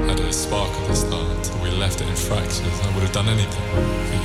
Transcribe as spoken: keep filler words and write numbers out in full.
had a spark at the start until we left it in fractures. I would have done anything for